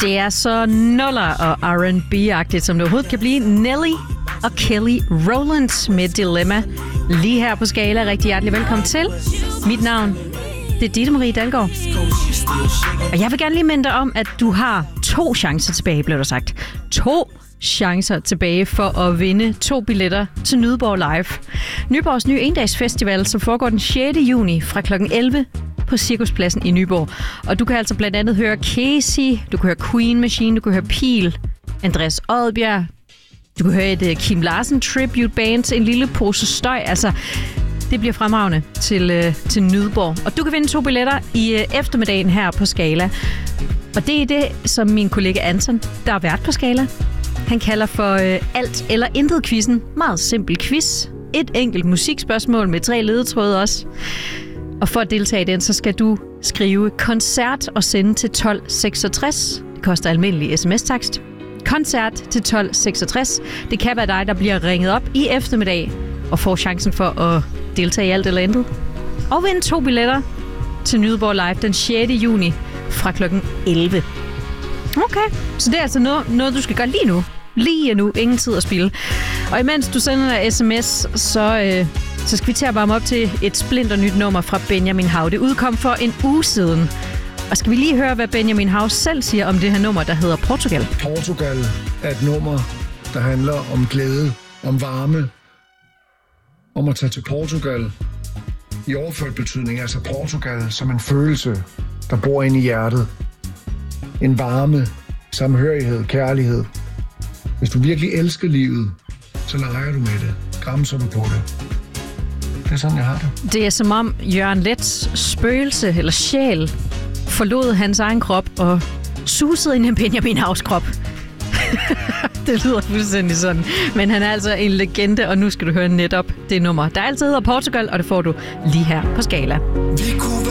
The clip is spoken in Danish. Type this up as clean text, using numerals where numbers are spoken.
Det er så nuller og R&B-agtigt, som det overhovedet kan blive. Nelly og Kelly Rowland med Dilemma. Lige her på Skala. Rigtig hjertelig velkommen til. Mit navn, det er Ditte Marie Dalgaard. Og jeg vil gerne lige minde dig om, at du har 2 chancer tilbage, blev der sagt. 2 chancer tilbage for at vinde 2 billetter til Nyborg Live. Nyborgs nye endagsfestival, som foregår den 6. juni fra kl. 11 på Cirkuspladsen i Nyborg. Og du kan altså blandt andet høre Casey, du kan høre Queen Machine, du kan høre Pil, Andreas Odbjerg, du kan høre et Kim Larsen tribute band, en lille pose støj. Altså, det bliver fremragende til Nyborg. Og du kan vinde 2 billetter i eftermiddagen her på Skala. Og det er det, som min kollega Anton, der er vært på Skala, han kalder for alt eller intet quizzen. Meget simpel quiz. Et enkelt musikspørgsmål med 3 ledetråde også. Og for at deltage i den, så skal du skrive koncert og sende til 1266. Det koster almindelig sms-takst. Koncert til 1266. Det kan være dig, der bliver ringet op i eftermiddag og får chancen for at deltage i alt eller intet. Og vinde 2 billetter til Nyborg Live den 6. juni fra kl. 11. Okay, så det er altså noget du skal gøre lige nu. Lige nu. Ingen tid at spilde. Og imens du sender sms, så skal vi til at varme op til et splinter nyt nummer fra Benjamin Hav. Det udkom for en uge siden. Og skal vi lige høre, hvad Benjamin Hav selv siger om det her nummer, der hedder Portugal. Portugal er et nummer, der handler om glæde, om varme, om at tage til Portugal i overført betydning. Altså Portugal som en følelse, der bor inde i hjertet. En varme, samhørighed, kærlighed. Hvis du virkelig elsker livet, så leger du med det. Gramser du på det. Det er sådan, jeg har det. Det er som om Jørgen Leths spøgelse eller sjæl forlod hans egen krop og susede ind i Benjamin Havs krop. Det lyder fuldstændig sådan. Men han er altså en legende, og nu skal du høre netop det nummer, der altid hedder Portugal, og det får du lige her på Skala. Vi kunne